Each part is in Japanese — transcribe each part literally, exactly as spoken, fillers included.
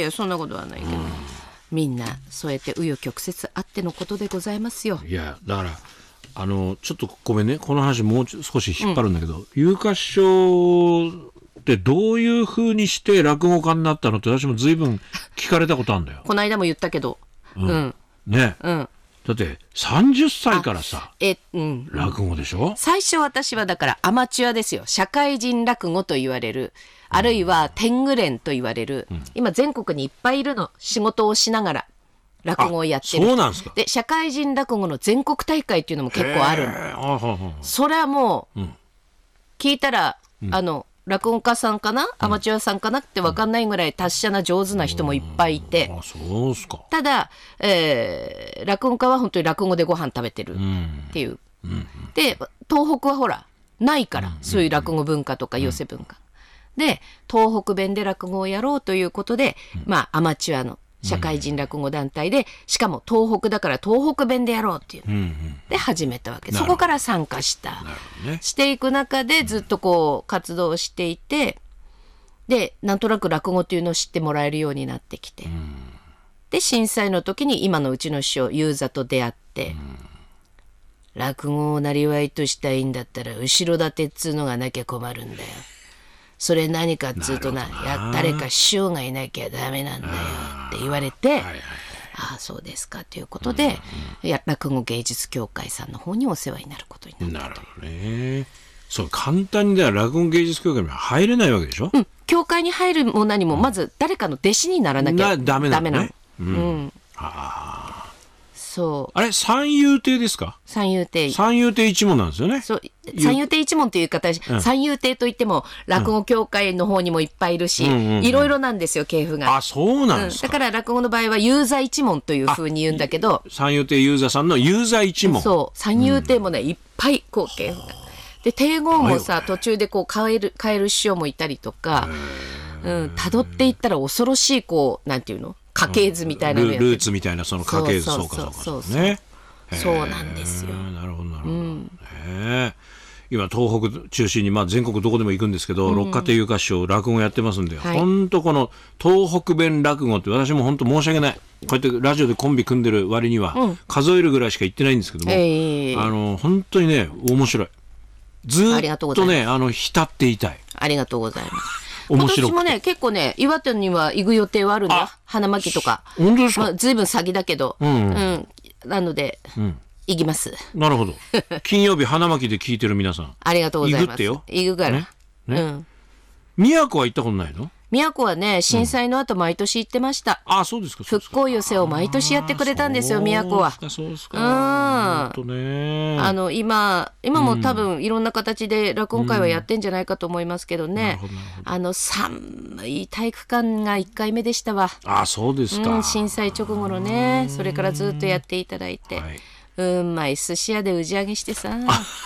やそんなことはないけど、うん、みんなそうやって紆余曲折あってのことでございますよ。 いやだからあのちょっとごめんね、この話もう少し引っ張るんだけど、うん、有価師匠ってどういう風にして落語家になったのって私も随分聞かれたことあるんだよ。 この間も言ったけど、 うん、 うん、 ね、うん、だってさんじゅっさいからさ、 え、うん、 落語でしょ。 最初私はだからアマチュアですよ。社会人落語と言われる、あるいは天狗連と言われる、うん、今全国にいっぱいいるの。仕事をしながら落語をやってる。 そうなんですか。 で社会人落語の全国大会っていうのも結構あるの。それはもう、うん、聞いたら、うん、あの落語家さんかな、アマチュアさんかなって分かんないぐらい達者な上手な人もいっぱいいて、 あ、そうすか。 ただ、えー、落語家は本当に落語でご飯食べてるっていう、うんうん、で東北はほらないから、うん、そういう落語文化とか寄せ文化、うん、で東北弁で落語をやろうということで、うん、まあアマチュアの社会人落語団体で、しかも東北だから東北弁でやろうっていう、うんうん、で始めたわけ。そこから参加した、ね、していく中でずっとこう活動していて、でなんとなく落語っていうのを知ってもらえるようになってきて、うん、で震災の時に今のうちの師匠遊座と出会って、うん、落語をなりわいとしたいんだったら後ろ盾っつうのがなきゃ困るんだよ。それ何かっつうと な, なや誰か師匠がいなきゃダメなんだよって言われて、はいはいはい、ああそうですかということで、うんうん、いや落語芸術協会さんの方にお世話になることになった。 なるほどね。そう簡単にでは落語芸術協会には入れないわけでしょ。 うん、協会に入るも何もまず誰かの弟子にならなきゃダメなのね。うん、うん、あそうあれ三遊亭ですか。 三遊亭三遊亭一門なんですよね。 そう三遊亭一門という方、うん、三遊亭といっても落語協会の方にもいっぱいいるし、うんうんうん、いろいろなんですよ系譜が。 あそうなんですか、 うん、だから落語の場合は遊座一門というふうに言うんだけど、 三遊亭遊座さんの遊座一門。 そう三遊亭もね、うん、いっぱいこう系譜がで帝豪もさ途中でこう変える変える師匠もいたりとか、うん、辿っていったら恐ろしいこうなんていうの家系図みたいなのやルーツみたいなその家系図。そうかそうかそうかね。 そうなんですよ。 なるほどなるほど、うん、へ今東北中心に、まあ、全国どこでも行くんですけど、うん、六花亭有価師匠落語やってますんで、はい、本当この東北弁落語って私も本当申し訳ない。こうやってラジオでコンビ組んでる割には、うん、数えるぐらいしか言ってないんですけども、えー、あの本当にね面白い。ずっとねあの浸っていたい。 ありがとうございます。今年もね結構ね岩手には行く予定はあるんだ。花巻とか。 本当ですか。 まあ、ずいぶん先だけど、うんうんうん、なので、うん、行きます。 なるほど。金曜日花巻で聞いてる皆さんありがとうございます。 行くってよ。 行くから、ねね、うん、宮古は行ったことないの。 宮古はね震災の後毎年行ってました、 うん、あそうですか。 復興寄せを毎年やってくれたんですよ宮古は。 そうですか。 うん、ね、あの今今も多分いろんな形で落語会はやってんじゃないかと思いますけどね、うん、あの寒い体育館がいっかいめでしたわ。 あそうですか、 うん、震災直後のねそれからずっとやっていただいて、はい、うんまい寿司屋で打ち上げしてさ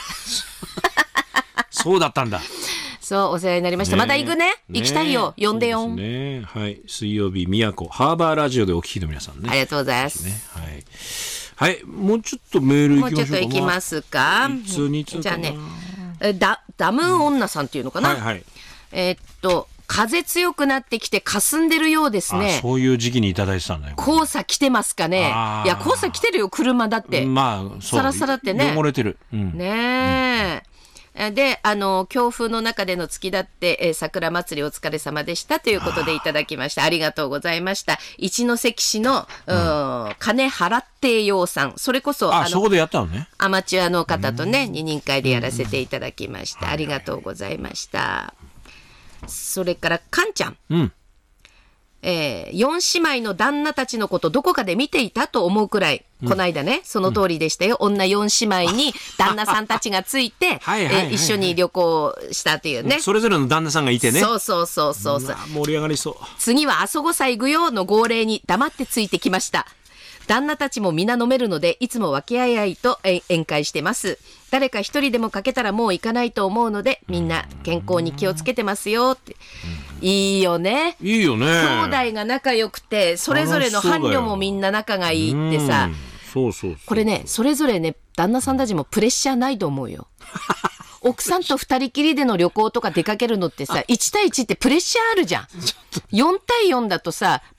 そうだったんだ。 そうお世話になりました、ね、また行くね行きたいよ、ね、呼んでよん、 ねはい、水曜日宮古ハーバーラジオでお聞きの皆さんねありがとうございます、 ねはいはい、もうちょっとメールいきましょうか。 もうちょっといきますか。 いつにつじゃあねダ, ダム女さんっていうのかな、うんはいはい、えー、っと風強くなってきて霞んでるようですね。 あそういう時期にいただいてたんだよ。 黄砂来てますかね。いや黄砂来てるよ車だって、 まあ、 サラサラってね汚れてる、うん、 ねえ、うん、であの強風の中での月だって、えー、桜祭りお疲れ様でしたということでいただきました。 あ, ありがとうございました。一関市の、うん、金払ってようさんそれこそあ, あのそこでやったのね。 アマチュアの方とね二人会でやらせていただきました。ありがとうございました。それからかんちゃん、うんえー、よん姉妹の旦那たちのことどこかで見ていたと思うくらい、うん、この間ねその通りでしたよ、うん、女よん姉妹に旦那さんたちがついて一緒に旅行したというね、 それぞれの旦那さんがいてね。 そうそうそうそうそう、 盛り上がりそう。 次はあそごさ行くよの号令に黙ってついてきました。旦那たちも皆飲めるのでいつも和気あいあいと宴会してます。誰か一人でもかけたらもう行かないと思うのでみんな健康に気をつけてますよって。いいよね。 いいよね。 兄弟が仲良くてそれぞれの伴侶もみんな仲がいいってさ、 そうそうそう、 これねそれぞれね旦那さんたちもプレッシャーないと思うよ奥さんと二人きりでの旅行とか出かけるのってさいち対いちってプレッシャーあるじゃん。よん対よんだとさ